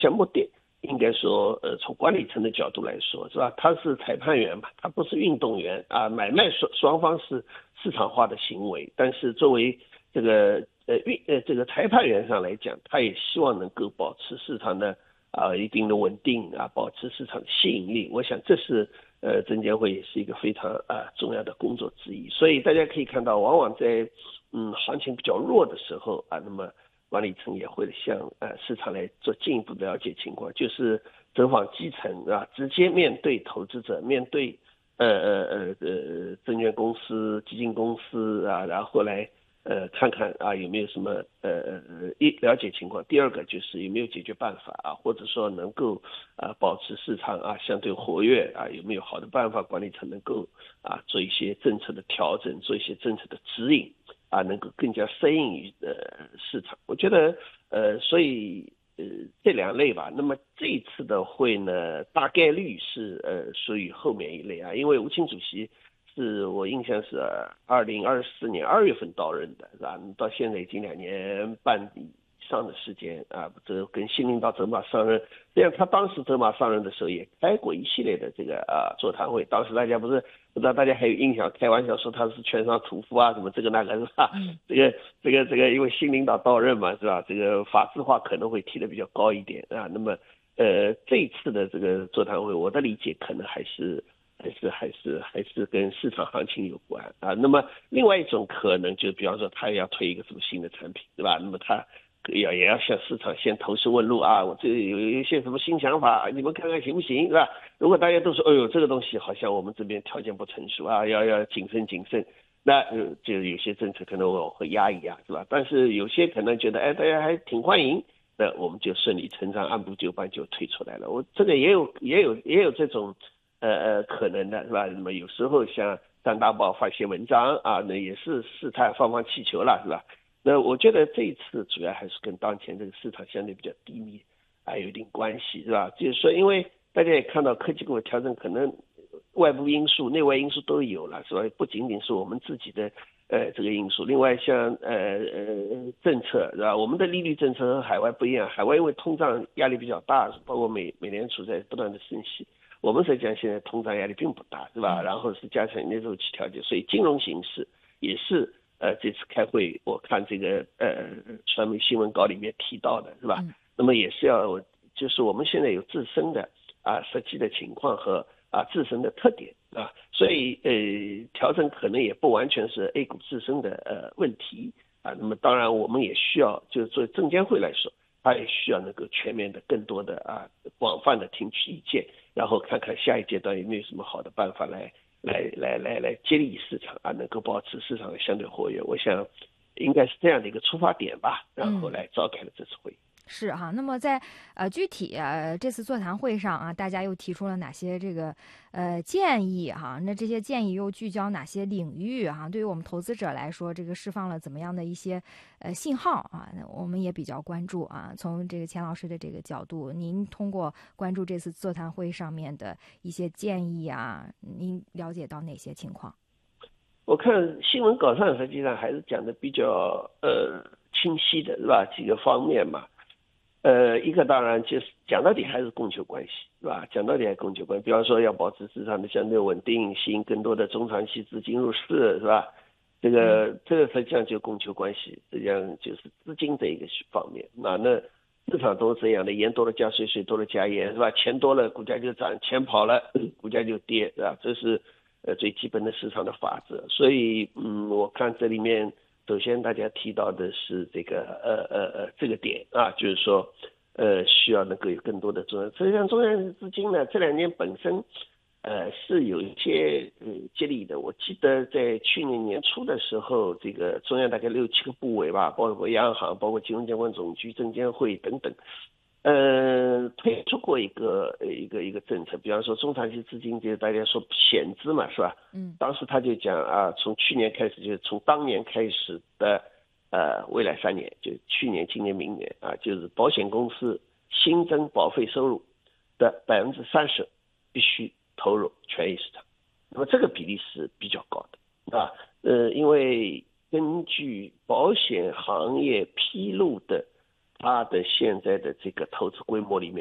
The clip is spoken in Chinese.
项目点应该说从管理层的角度来说是吧，他是裁判员嘛，他不是运动员啊，买卖双方是市场化的行为，但是作为这个这个裁判员上来讲，他也希望能够保持市场的一定的稳定啊，保持市场的吸引力。我想这是证监会也是一个非常重要的工作之一。所以大家可以看到，往往在行情比较弱的时候啊，那么管理层也会向市场来做进一步的了解情况，就是走访基层啊，直接面对投资者，面对证券公司、基金公司啊，然后来看看啊有没有什么了解情况。第二个就是有没有解决办法啊，或者说能够保持市场相对活跃啊，有没有好的办法管理层能够做一些政策的调整，做一些政策的指引啊，能够更加适应于市场。我觉得所以这两类吧。那么这一次的会呢，大概率是属于后面一类啊，因为吴清主席是我印象是2024年2月份到任的，是吧？到现在已经2年半以上的时间啊，这跟新领导走马上任。这样他当时走马上任的时候也开过一系列的这个座谈会，当时大家不知道大家还有印象，开玩笑说他是券商屠夫啊，什么这个那个是吧？这个，因为新领导到任嘛，是吧？这个法制化可能会提得比较高一点啊。那么这一次的这个座谈会，我的理解可能还是跟市场行情有关啊。那么另外一种可能就比方说他要推一个什么新的产品，对吧？那么他也要向市场先投石问路啊，我这有一些什么新想法，你们看看行不行，是吧？如果大家都说，哎呦，这个东西好像我们这边条件不成熟啊，要谨慎，那就有些政策可能我会压一压，是吧？但是有些可能觉得，哎，大家还挺欢迎，那我们就顺理成章，按部就班就推出来了。我这个也有这种可能的，是吧？那么有时候像三大报发些文章啊，那也是试探放气球了，是吧？那我觉得这一次主要还是跟当前这个市场相对比较低迷有一定关系，是吧？就是说，因为大家也看到科技股的调整，可能外部因素、内外因素都有了，是吧？不仅仅是我们自己的这个因素。另外像政策，是吧？我们的利率政策和海外不一样，海外因为通胀压力比较大，包括美联储在不断的升息。我们实际上现在通胀压力并不大，是吧？然后是加强内周期调节，所以金融形势也是这次开会我看这个传媒新闻稿里面提到的，是吧？那么也是就是我们现在有自身的实际的情况和自身的特点啊，所以调整可能也不完全是 A 股自身的问题啊。那么当然我们也需要，就是作为证监会来说，它也需要能够全面的、更多的广泛的听取意见，然后看看下一阶段有没有什么好的办法来激励市场能够保持市场的相对活跃。我想应该是这样的一个出发点吧，然后来召开了这次会议。 是哈，那么在具体这次座谈会上大家又提出了哪些这个建议哈？那这些建议又聚焦哪些领域哈？对于我们投资者来说，这个释放了怎么样的一些信号那我们也比较关注从这个钱老师的这个角度，您通过关注这次座谈会上面的一些建议您了解到哪些情况？ 我看新闻稿上实际上还是讲的比较清晰的，是吧？几个方面嘛。一个当然就是讲到底还是供求关系，是吧？讲到底还是供求关系，比方说要保持市场的相对稳定，吸引更多的中长期资金入市，是吧？这个实际上就供求关系，实际上就是资金的一个方面。那市场都是这样的，盐多了加水，水多了加盐，是吧？钱多了股价就涨，钱跑了股价就跌，是吧？这是最基本的市场的法则。所以我看这里面。首先，大家提到的是这个这个点就是说需要能够有更多的中央，实际上中央资金呢这2年本身是有一些接力的。我记得在去年年初的时候，这个中央大概6、7个部委吧，包括央行、包括金融监管总局、证监会等等。推出过一个政策，比方说中长期资金，就是大家说险资嘛，是吧？当时他就讲从去年开始，就是从当年开始的未来3年，就去年、今年、明年就是保险公司新增保费收入的30%必须投入权益市场。那么这个比例是比较高的因为根据保险行业披露的它的现在的这个投资规模里面